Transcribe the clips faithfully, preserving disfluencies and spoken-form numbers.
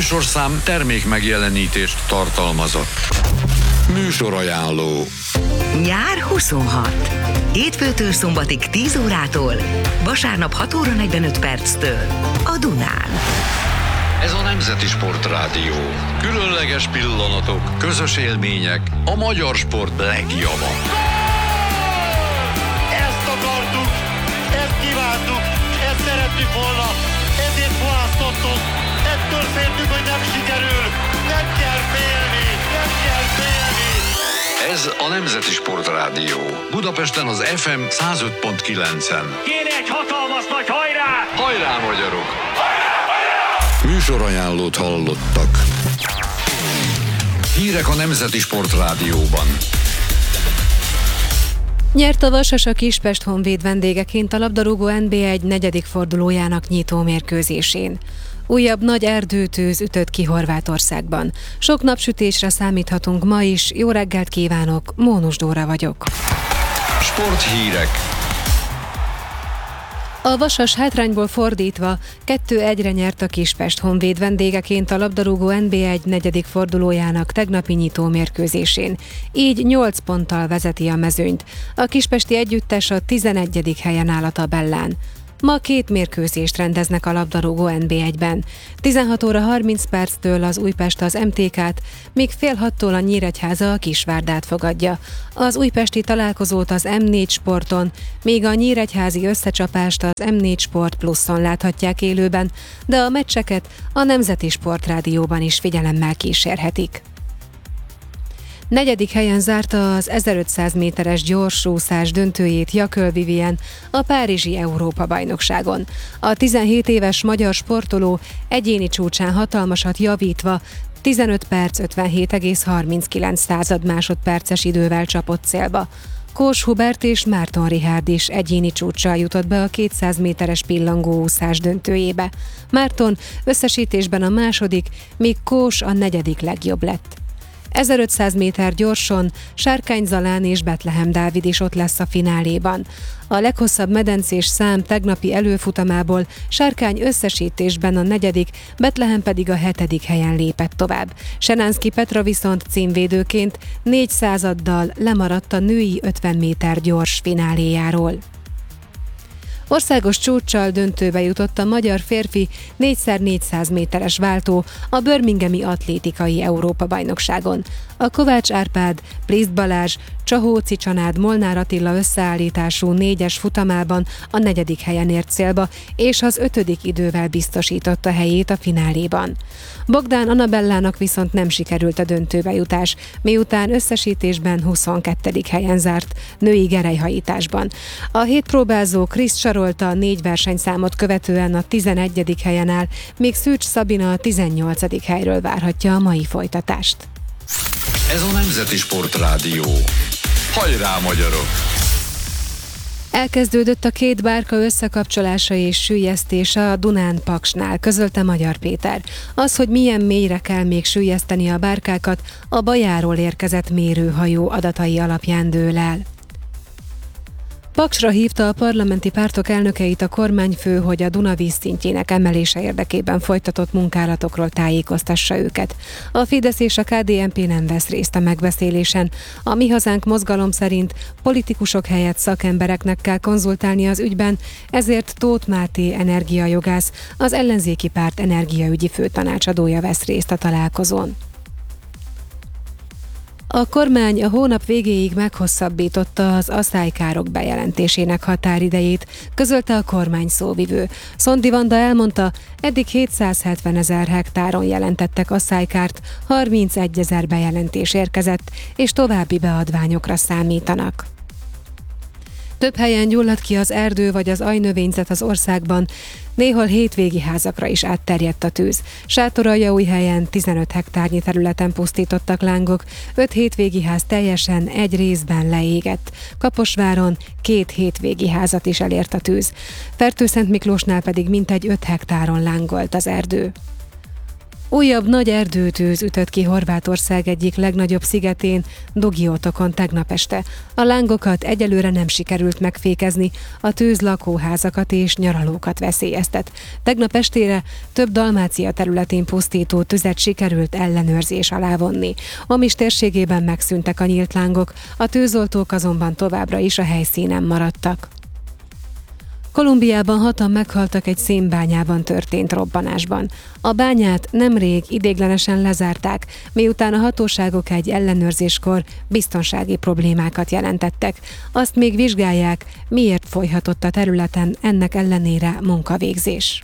műsorszám termék megjelenítést tartalmazott. Műsorajánló. Nyár huszonhat. Hétfőtől szombatig tíz órától, vasárnap hat óra negyvenöt perctől a Dunán. Ez a Nemzeti Sportrádió. Különleges pillanatok, közös élmények, a magyar sport legjava. Ezt akartuk, ezt kívántuk, ezt szerettük volna, ezért választottuk, ettől féltünk, hogy nem sikerül, nem kell félni, nem kell félni. Ez a Nemzeti Sportrádió. Budapesten az ef em száz öt pont kilencen. Kéne egy hatalmas nagy hajrá! Hajrá, magyarok! Hajrá, hajrá! Műsorajánlót hallottak. Hírek a Nemzeti Sportrádióban. Nyert a Vasas a Kispest Honvéd vendégeként a labdarúgó en bé egy negyedik fordulójának nyitó mérkőzésén. Újabb nagy erdőtűz ütött ki Horvátországban. Sok napsütésre számíthatunk ma is. Jó reggelt kívánok, Mónus Dóra vagyok. Sporthírek. A Vasas hátrányból fordítva kettő egyre nyert a Kispest Honvéd vendégeként a labdarúgó en bé egy negyedik fordulójának tegnapi nyitó mérkőzésén. Így nyolc ponttal vezeti a mezőnyt. A kispesti együttes a tizenegyedik helyen áll a tabellán. Ma két mérkőzést rendeznek a labdarúgó en bé egyben. tizenhat óra harminc perctől az Újpest az em té ká-t, míg fél hattól a Nyíregyháza a Kisvárdát fogadja. Az újpesti találkozót az em négy Sporton, míg a nyíregyházi összecsapást az em négy Sport Pluszon láthatják élőben, de a meccseket a Nemzeti Sportrádióban is figyelemmel kísérhetik. Negyedik helyen zárta az ezerötszáz méteres gyorsúszás döntőjét Jaköl Vivien a párizsi Európa-bajnokságon. A tizenhét éves magyar sportoló egyéni csúcsán hatalmasat javítva tizenöt perc ötvenhét egész harminckilenc másodperces idővel csapott célba. Kós Hubert és Márton Richárd is egyéni csúccsal jutott be a kétszáz méteres pillangóúszás döntőjébe. Márton összesítésben a második, míg Kós a negyedik legjobb lett. ezerötszáz méter gyorson Sárkány Zalán és Betlehem Dávid is ott lesz a fináléban. A leghosszabb medencés szám tegnapi előfutamából Sárkány összesítésben a negyedik, Betlehem pedig a hetedik helyen lépett tovább. Senánszky Petra viszont címvédőként négy századdal lemaradt a női ötven méter gyors fináléjáról. Országos csúccsal döntőbe jutott a magyar férfi négy szer négyszáz méteres váltó a Birminghami atlétikai Európa-bajnokságon. A Kovács Árpád, Pliszt Balázs, Csahóci Csanád, Molnár Attila összeállítású négyes futamában a negyedik helyen ért célba, és az ötödik idővel biztosította helyét a fináléban. Bogdán Annabellának viszont nem sikerült a döntőbe jutás, miután összesítésben huszonkettedik helyen zárt női gerelyhajításban. A hétpróbázó Krisz Sarolta a négy versenyszámot követően a tizenegyedik helyen áll, míg Szűcs Szabina a tizennyolcadik helyről várhatja a mai folytatást. Ez a Nemzeti Sportrádió. Hajrá, magyarok! Elkezdődött a két bárka összekapcsolása és süllyesztése a Dunán Paksnál, közölte Magyar Péter. Az, hogy milyen mélyre kell még süllyeszteni a bárkákat, a Bajáról érkezett mérőhajó adatai alapján dől el. Paksra hívta a parlamenti pártok elnökeit a kormányfő, hogy a Duna vízszintjének emelése érdekében folytatott munkálatokról tájékoztassa őket. A Fidesz és a ká dé en pé nem vesz részt a megbeszélésen. A Mi Hazánk mozgalom szerint politikusok helyett szakembereknek kell konzultálni az ügyben, ezért Tóth Máté energiajogász, az ellenzéki párt energiaügyi főtanácsadója vesz részt a találkozón. A kormány a hónap végéig meghosszabbította az aszálykárok bejelentésének határidejét, közölte a kormány szóvivő. Szondi Vanda elmondta, eddig hétszázhetven ezer hektáron jelentettek aszálykárt, harmincegy ezer bejelentés érkezett, és további beadványokra számítanak. Több helyen gyulladt ki az erdő vagy az ajnövényzet az országban, néhol hétvégi házakra is átterjedt a tűz. Sátoraljaújhelyen tizenöt hektárnyi területen pusztítottak lángok, öt hétvégi ház teljesen egy részben leégett. Kaposváron két hétvégi házat is elért a tűz. Fertőszentmiklósnál pedig mintegy öt hektáron lángolt az erdő. Újabb nagy erdőtűz ütött ki Horvátország egyik legnagyobb szigetén, Dugiotokon tegnap este. A lángokat egyelőre nem sikerült megfékezni, a tűz lakóházakat és nyaralókat veszélyeztet. Tegnap estére több Dalmácia területén pusztító tüzet sikerült ellenőrzés alá vonni. Omis térségében megszűntek a nyílt lángok, a tűzoltók azonban továbbra is a helyszínen maradtak. Kolumbiában hatan meghaltak egy szénbányában történt robbanásban. A bányát nemrég ideiglenesen lezárták, miután a hatóságok egy ellenőrzéskor biztonsági problémákat jelentettek. Azt még vizsgálják, miért folyhatott a területen ennek ellenére munkavégzés.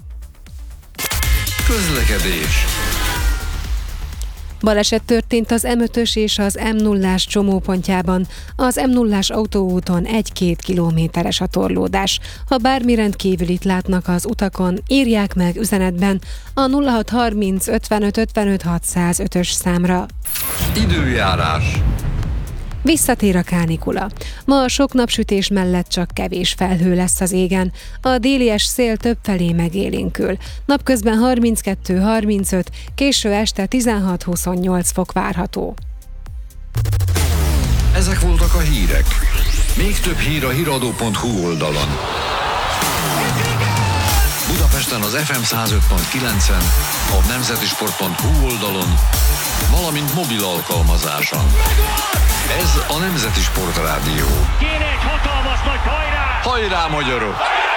Közlekedés. Baleset történt az em ötös és az em nullás csomópontjában. Az em nullás autóúton egy-két kilométeres a torlódás. Ha bármi rendkívülit látnak az utakon, írják meg üzenetben a nulla hat harminc ötvenöt ötvenöt hatszázötös számra. Időjárás. Visszatér a kánikula. Ma a sok napsütés mellett csak kevés felhő lesz az égen. A délies szél többfelé megélénkül. Napközben harminckettő harmincöt, késő este tizenhat huszonnyolc fok várható. Ezek voltak a hírek. Még több hír a híradó pont hu oldalon. Budapesten az ef em száz öt pont kilencen, a nemzetisport pont hu oldalon, valamint mobil alkalmazáson. Ez a Nemzeti Sport Rádió. Kéne egy hatalmas nagy hajrá! Hajrá, magyarok!